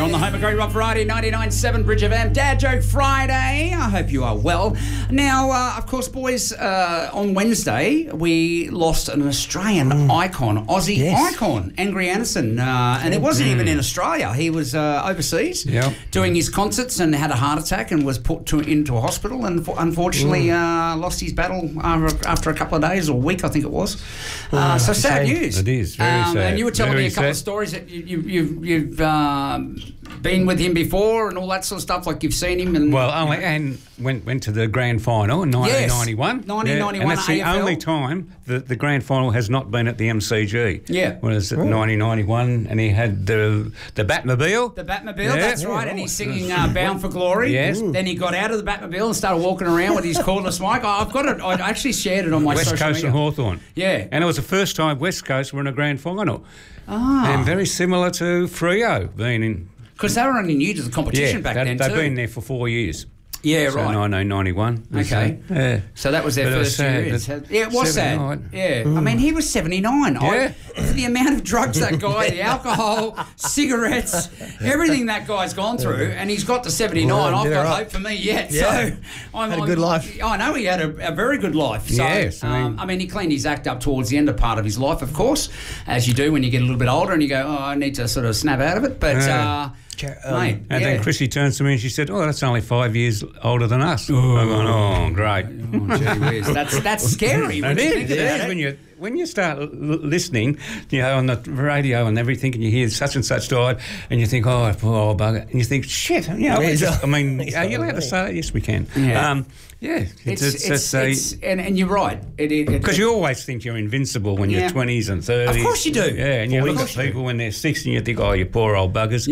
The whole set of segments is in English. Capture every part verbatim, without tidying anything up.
on the home of Great Rock Variety, ninety-nine point seven Bridge F M. Dad Joke Friday. I hope you are well. Now, uh, of course, boys, uh, on Wednesday, we lost an Australian mm. icon, Aussie yes. icon, Angry Anderson. Uh, and it wasn't mm. even in Australia. He was uh, overseas yep. doing his concerts and had a heart attack and was put to, into a hospital and unfortunately mm. uh, lost his battle after, after a couple of days or a week, I think it was. Uh, so sad shame. news. It is, very um, sad. And you were telling very me a couple sad. of stories that you, you, you've, you've um, been with him before and all that sort of stuff, like you've seen him. And Well, only, and went went to the grand final in nineteen ninety-one. Yes, nineteen ninety-one yeah, and that's the A F L. only time that the grand final has not been at the M C G. Yeah. Was it Ooh. nineteen ninety-one, and he had the the Batmobile. The Batmobile, yeah. that's right, yeah, and he's right. singing uh, Bound for Glory. Yes. Then he got out of the Batmobile and started walking around with his cordless mic. I've got it, I actually shared it on my West social Coast media. and Hawthorn. Yeah. And it was the first time West Coast were in a grand final. Ah. And very similar to Freo being in... Because they were only new to the competition yeah, back that, then they've too. been there for four years. Yeah, so right. nineteen ninety-one. Okay. So, yeah. So that was their But first it year. was in. sad. Yeah, it was sad. seventy-nine. Yeah. Mm. I mean, he was seventy-nine. Yeah. I, the amount of drugs that guy, the alcohol, cigarettes, everything that guy's gone through, and he's got to seventy-nine. Well, I've got right. hope for me yet. Yeah. So I'm, Had a I'm, good life. I know he had a, a very good life. So, Yes, I mean- um, I mean, he cleaned his act up towards the end of part of his life, of course, as you do when you get a little bit older and you go, oh, I need to sort of snap out of it. But, Yeah. uh, Um, mate, And yeah. then Chrissy turns to me and she said, oh, that's only five years older than us. I'm going, oh, great. Oh, gee whiz. That's, that's scary when It you is, think it about is. it. When you when you start l- listening, you know, on the radio and everything, and you hear such and such died, and you think, oh, poor old bugger, and you think, shit, you know, He's just, I mean, he's are you older allowed to than say it? Yes, we can. Yeah. Um, yeah, It's, it's, it's, it's, it's, it's, and, and you're right. It, it, because it, you always think you're invincible when Yeah. you're twenties and thirties. Of course you do. Yeah, and you Of look at course you do. people when they're sixty and you think, oh, you poor old buggers.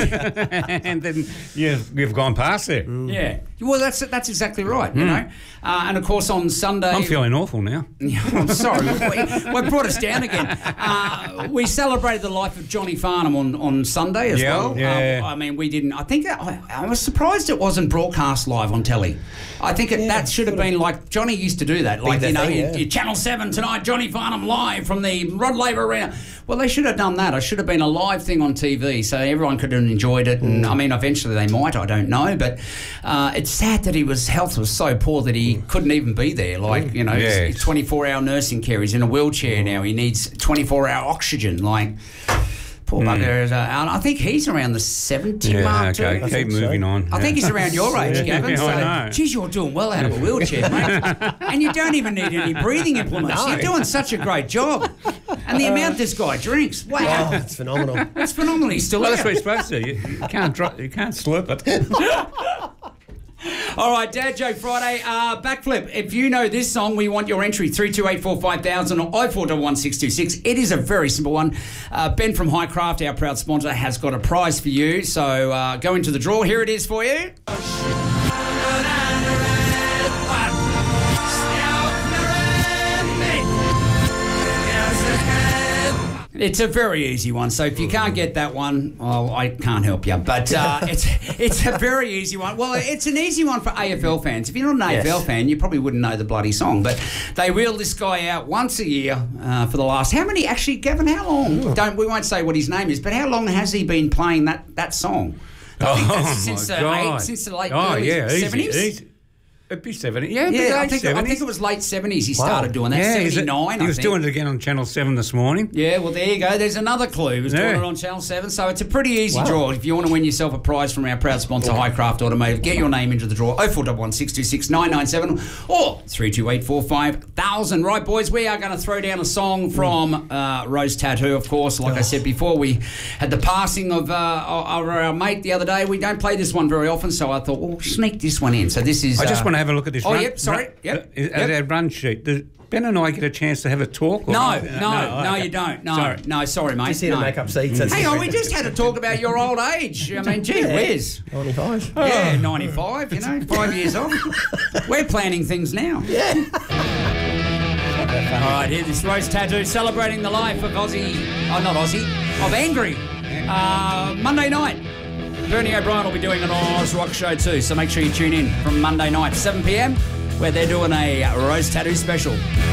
Yeah. And then you've, you've gone past there. Yeah. Well, that's that's exactly right, you know. Uh, and, of course, on Sunday... I'm feeling awful now. Yeah, I'm sorry. What brought us down again? Uh, we celebrated the life of Johnny Farnham on, on Sunday as Yeah, well. yeah. Um, I mean, we didn't... I think... I, I was surprised it wasn't broadcast live on telly. I think it, Yeah, that should have been like... Johnny used to do that. Like, that you know, thing, you, yeah. you Channel seven tonight, Johnny Farnham live from the Rod Laver Arena. Well, they should have done that. It should have been a live thing on T V so everyone could have enjoyed it. And, I mean, eventually they might, I don't know. But uh, it's sad that he was... health was so poor that he couldn't even be there. Like, you know, Yeah. it's twenty-four hour nursing care. He's in a wheelchair now. He needs twenty-four hour oxygen. Like, poor bugger. Is, uh, and I think he's around the seventy Yeah, mark okay, too. keep think so. moving on. I think he's around your age, Yeah, Gavin. yeah, So, I know. geez, you're doing well out of a wheelchair, mate. And you don't even need any breathing implements. No. You're doing such a great job. And the amount this guy drinks, wow, Oh, it's phenomenal. that's phenomenal. He's still Well, there. that's what you're supposed to. You, you can't dro- you can't slurp it. All right, Dad Joke Friday. Uh, backflip. If you know this song, we want your entry. three two eight four five thousand or oh four one one six two six. It is a very simple one. Uh, Ben from Highcraft, our proud sponsor, has got a prize for you. So uh, go into the draw. Here it is for you. It's a very easy one, so if you can't get that one, well, I can't help you. But uh, it's it's a very easy one. Well, it's an easy one for A F L fans. If you're not an Yes. A F L fan, you probably wouldn't know the bloody song. But they wheel this guy out once a year uh, for the last... How many... Actually, Gavin, how long... Don't We won't say what his name is, but how long has he been playing that, that song? I think that's Oh, since, my the God. eight, since the late Oh, early yeah, easy, seventies? easy. It'd be seventy. Yeah, it'd be Yeah, I late think, I seventies. think it was late seventies he Wow. started doing that. Yeah, is it- seventy-nine, He I was think. doing it again on Channel seven this morning. Yeah, well, there you go. There's another clue. He was doing Yeah. it on Channel seven, so it's a pretty easy Wow. draw. If you want to win yourself a prize from our proud sponsor, Highcraft Automotive, get your name into the draw, oh four one one six two six nine nine seven or three two eight four five thousand. Right, boys, we are going to throw down a song from uh, Rose Tattoo, of course. Like I said before, we had the passing of, uh, of our mate the other day. We don't play this one very often, so I thought, well, sneak this one in. So this is... I just uh, want to have a look at this. Oh, run, yep, sorry. Run, Yep. uh, At yep. our run sheet. Does Ben and I get a chance to have a talk? Or No, not? no, no, no, okay. you don't. No, Sorry. no, sorry, mate. Just here no. to make up seats. That's Hang on, we just had a talk about your old age. I mean, gee whiz. ninety-five. Yeah, ninety-five, you know, five years off. We're planning things now. Yeah. All right, here, this Rose Tattoo celebrating the life of Aussie, oh, not Aussie, of Angry. Uh, Monday night. Bernie O'Brien will be doing an Oz Rock show too, so make sure you tune in from Monday night, seven p m, where they're doing a Rose Tattoo special.